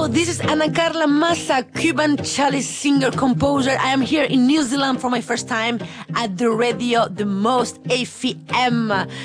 This is Ana Carla Massa, Cuban cellist, singer, composer. I am here in New Zealand for my first time at the radio, the most AFM.